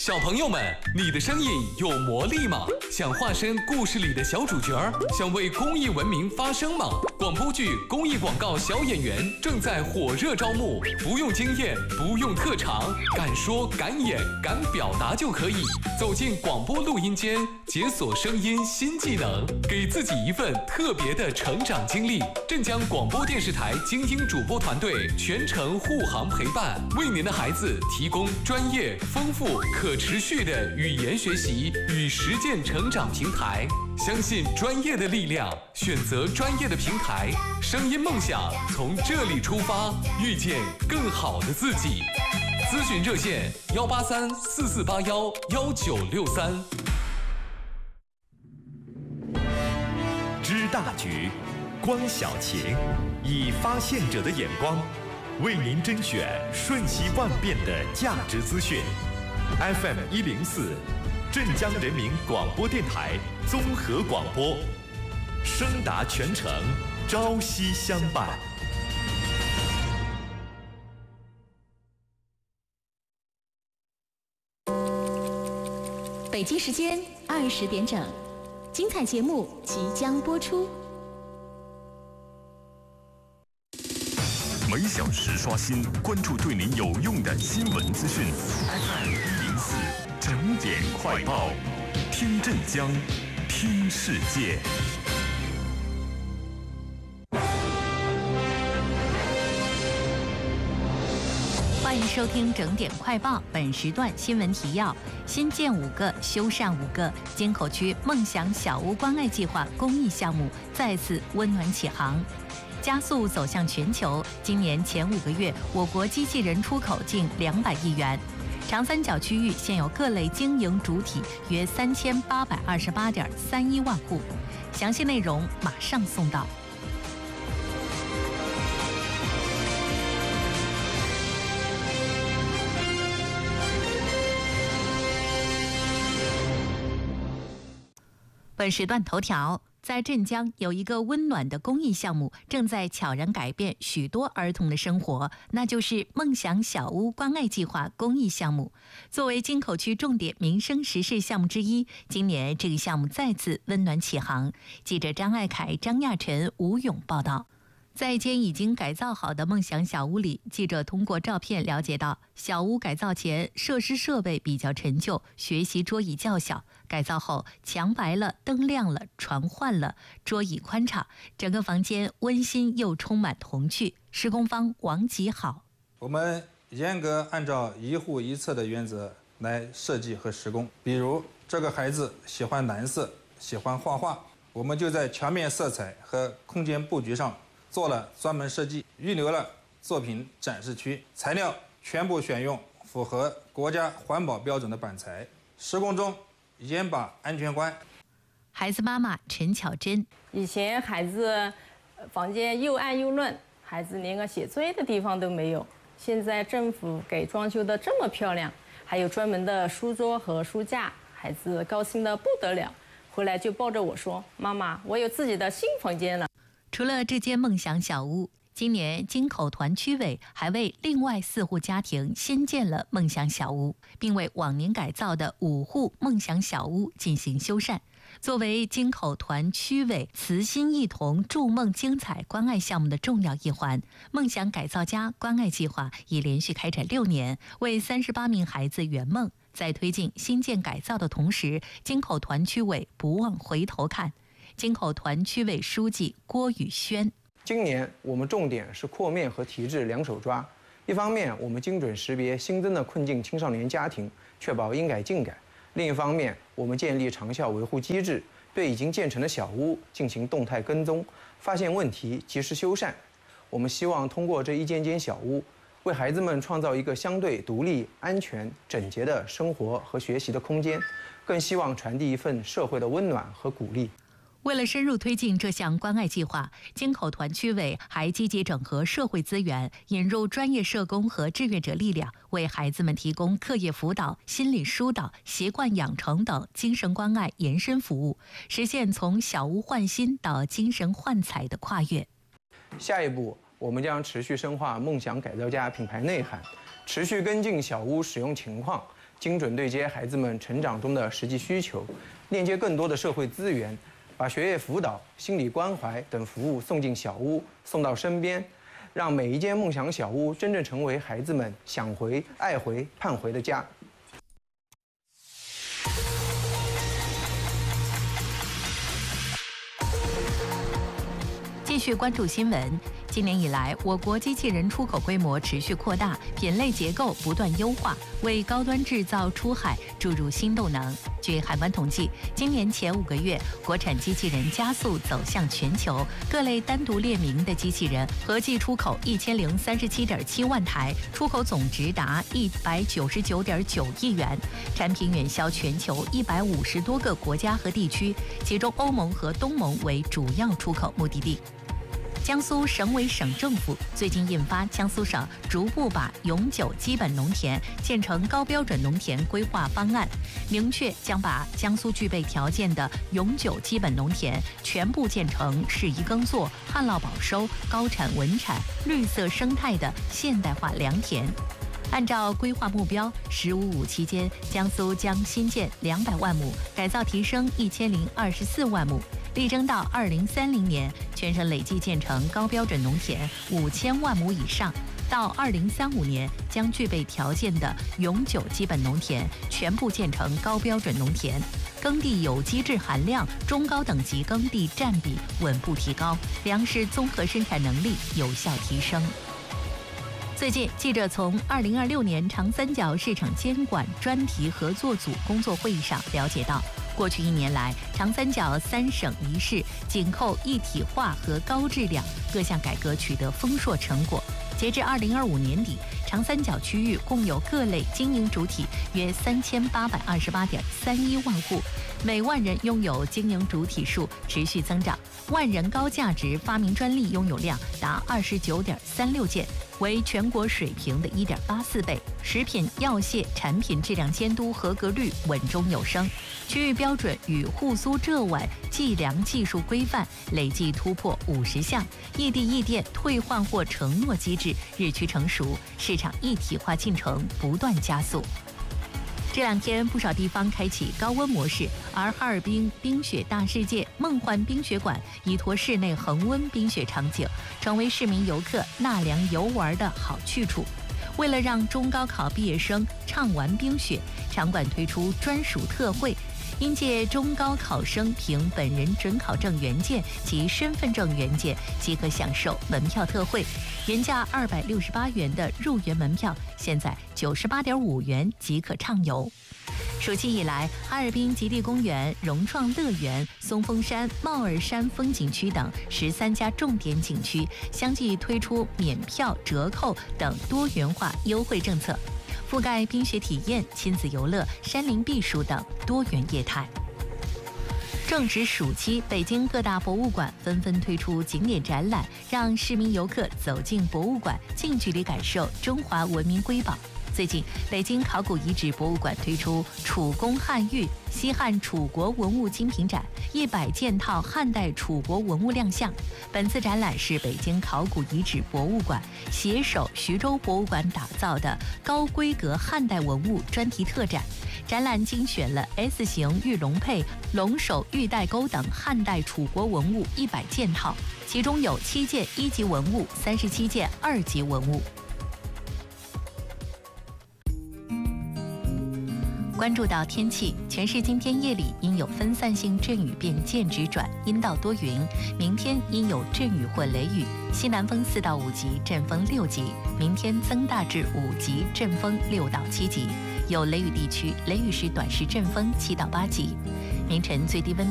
小朋友们，你的声音有魔力吗？想化身故事里的小主角，想为公益文明发声吗？广播剧、公益广告小演员正在火热招募，不用经验，不用特长，敢说敢演敢表达就可以。走进广播录音间，解锁声音新技能，给自己一份特别的成长经历。镇江广播电视台精英主播团队全程护航陪伴，为您的孩子提供专业、丰富、可持续的语言学习与实践成长平台。相信专业的力量，选择专业的平台，声音梦想从这里出发，遇见更好的自己。咨询热线18344811963。 知大局，观小情，以发现者的眼光，为您甄选瞬息万变的价值资讯。FM 104，镇江人民广播电台综合广播，声达全城，朝夕相伴。 北京时间20点整，精彩节目即将播出。 每小时刷新，关注对您有用的新闻资讯。FM 104整点快报，听镇江，听世界。 欢迎收听整点快报，本时段新闻提要：新建5个，修缮5个，京口区梦想小屋关爱计划公益项目再次温暖启航。加速走向全球，今年前5个月，我国机器人出口近200亿元。长三角区域现有各类经营主体约3828.31万户。详细内容马上送到。本时段头条：在镇江有一个温暖的公益项目，正在悄然改变许多儿童的生活，那就是梦想小屋关爱计划公益项目。作为京口区重点民生实事项目之一，今年这个项目再次温暖启航。记者张爱凯、张亚晨、吴勇报道。在一间已经改造好的梦想小屋里，记者通过照片了解到，小屋改造前设施设备比较陈旧，学习桌椅较小。改造后，墙白了，灯亮了，床换了，桌椅宽敞，整个房间温馨又充满童趣。施工方王吉好， 我们严格按照一户一策的原则来设计和施工。比如这个孩子喜欢蓝色，喜欢画画，我们就在墙面色彩和空间布局上做了专门设计，预留了作品展示区，材料全部选用符合国家环保标准的板材。施工中严把安全关。 孩子妈妈陈巧珍， 以前孩子房间又暗又乱，孩子连个写作业的地方都没有。现在政府给装修的这么漂亮，还有专门的书桌和书架，孩子高兴得不得了，回来就抱着我说：“妈妈，我有自己的新房间了。” 除了这间梦想小屋，今年京口团区委还为另外4户家庭新建了梦想小屋，并为往年改造的5户梦想小屋进行修缮。作为京口团区委慈心一同筑梦精彩关爱项目的重要一环，梦想改造家关爱计划已连续开展6年，为38名孩子圆梦。在推进新建改造的同时，京口团区委不忘回头看。京口团区委书记郭宇轩， 今年我们重点是扩面和提质两手抓。一方面，我们精准识别新增的困境青少年家庭，确保应改尽改；另一方面，我们建立长效维护机制，对已经建成的小屋进行动态跟踪，发现问题及时修缮。我们希望通过这一间间小屋，为孩子们创造一个相对独立、安全、整洁的生活和学习的空间，更希望传递一份社会的温暖和鼓励。 为了深入推进这项关爱计划，京口团区委还积极整合社会资源，引入专业社工和志愿者力量，为孩子们提供课业辅导、心理疏导、习惯养成等精神关爱延伸服务，实现从小屋焕新到精神焕彩的跨越。 下一步，我们将持续深化梦想改造家品牌内涵，持续跟进小屋使用情况， 精准对接孩子们成长中的实际需求，链接更多的社会资源，把学业辅导、心理关怀等服务送进小屋，送到身边，让每一间梦想小屋真正成为孩子们想回、爱回、盼回的家。 继续关注新闻。今年以来，我国机器人出口规模持续扩大，品类结构不断优化，为高端制造出海注入新动能。据海关统计，今年前5个月，国产机器人加速走向全球，各类单独列明的机器人合计出口1037.7万台，出口总值达199.9亿元，产品远销全球150多个国家和地区，其中欧盟和东盟为主要出口目的地。江苏省委省政府最近印发江苏省逐步把永久基本农田建成高标准农田规划方案，明确将把江苏具备条件的永久基本农田全部建成适宜耕作、旱涝保收、高产稳产、绿色生态的现代化良田。按照规划目标，“15+5”期间，江苏将新建200万亩，改造提升1024万亩。力争到2030年，全省累计建成高标准农田5000万亩以上；到2035年，将具备条件的永久基本农田全部建成高标准农田，耕地有机质含量、中高等级耕地占比稳步提高，粮食综合生产能力有效提升。最近，记者从2026年长三角市场监管专题合作组工作会议上了解到，过去1年来，长三角3省1市紧扣一体化和高质量各项改革取得丰硕成果。截至2025年底，长三角区域共有各类经营主体约3828.31万户，每万人拥有经营主体数持续增长，万人高价值发明专利拥有量达29.36件，为全国水平的1.84倍。食品药械产品质量监督合格率稳中有升，区域标准与沪苏浙皖计量技术规范累计突破50项，异地异店退换货承诺机制日趋成熟，市场一体化进程不断加速。这2天，不少地方开启高温模式，而哈尔滨冰雪大世界梦幻冰雪馆依托室内恒温冰雪场景，成为市民游客纳凉游玩的好去处。为了让中高考毕业生畅玩冰雪，场馆推出专属特惠，应届中高考生凭本人准考证原件及身份证原件即可享受门票特惠，原价268元的入园门票，现在98.5元即可畅游。暑期以来，哈尔滨极地公园、融创乐园、松峰山、帽儿山风景区等13家重点景区相继推出免票、折扣等多元化优惠政策，覆盖冰雪体验、亲子游乐、山林避暑等多元业态。正值暑期，北京各大博物馆纷纷推出景点展览，让市民游客走进博物馆，近距离感受中华文明瑰宝。最近，北京考古遗址博物馆推出楚宫汉玉西汉楚国文物精品展，100件套汉代楚国文物亮相。本次展览是北京考古遗址博物馆携手徐州博物馆打造的高规格汉代文物专题特展。展览精选了 S 型玉龙佩、龙首玉带钩等汉代楚国文物100件套，其中有7件1级文物，37件2级文物。关注到天气，全市今天夜里应有分散性阵雨变间质转阴到多云，明天应有阵雨或雷雨，西南风4到5级，阵风6级，明天增大至5级，阵风6到7级，有雷雨地区，雷雨时短时阵风7到8级。明晨最低温